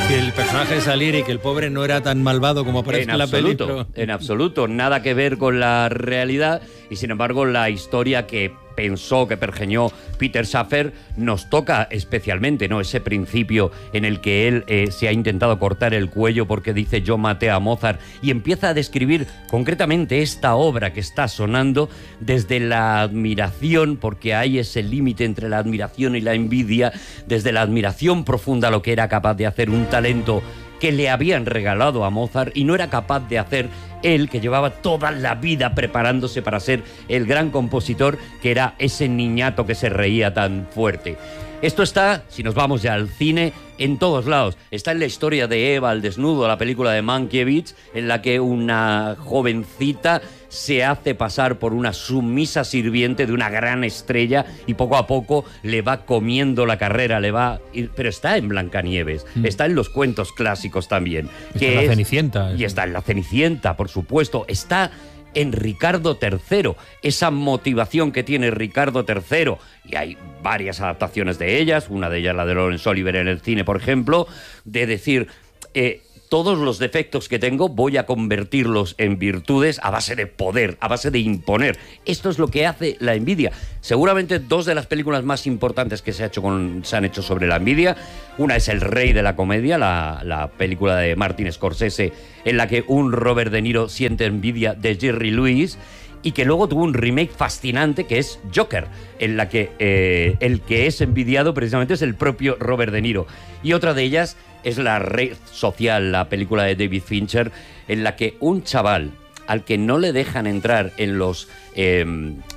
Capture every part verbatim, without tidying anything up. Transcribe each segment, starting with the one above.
Que el personaje de Salieri, que el pobre no era tan malvado como aparece en, en la absoluto, película. En absoluto, nada que ver con la realidad y sin embargo la historia que pensó, que pergeñó Peter Shaffer nos toca especialmente, ¿no? Ese principio en el que él eh, se ha intentado cortar el cuello porque dice yo maté a Mozart y empieza a describir concretamente esta obra que está sonando desde la admiración, porque hay ese límite entre la admiración y la envidia, desde la admiración profunda a lo que era capaz de hacer un talento que le habían regalado a Mozart y no era capaz de hacer él, que llevaba toda la vida preparándose para ser el gran compositor, que era ese niñato que se reía tan fuerte. Esto está, si nos vamos ya al cine, en todos lados. Está en la historia de Eva al desnudo, la película de Mankiewicz, en la que una jovencita se hace pasar por una sumisa sirviente de una gran estrella y poco a poco le va comiendo la carrera, le va... Pero está en Blancanieves, mm. está en los cuentos clásicos también. Está que en la es, Cenicienta. Y está en la Cenicienta, por supuesto. Está en Ricardo tercero, esa motivación que tiene Ricardo tercero, y hay varias adaptaciones de ellas, una de ellas la de Laurence Olivier en el cine, por ejemplo, de decir... Eh, todos los defectos que tengo voy a convertirlos en virtudes a base de poder, a base de imponer. Esto es lo que hace la envidia. Seguramente dos de las películas más importantes que se, ha hecho con, se han hecho sobre la envidia, una es El Rey de la Comedia, la, la película de Martin Scorsese, en la que un Robert De Niro siente envidia de Jerry Lewis, y que luego tuvo un remake fascinante que es Joker, en la que eh, el que es envidiado precisamente es el propio Robert De Niro. Y otra de ellas es La Red Social, la película de David Fincher, en la que un chaval al que no le dejan entrar en los eh,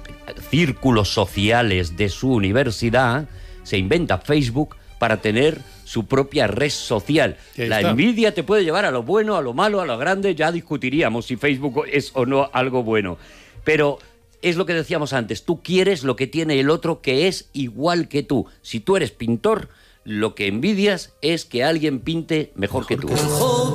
círculos sociales de su universidad, se inventa Facebook para tener su propia red social. La envidia te puede llevar a lo bueno, a lo malo, a lo grande, ya discutiríamos si Facebook es o no algo bueno. Pero es lo que decíamos antes, tú quieres lo que tiene el otro que es igual que tú. Si tú eres pintor, lo que envidias es que alguien pinte mejor, mejor que tú. Que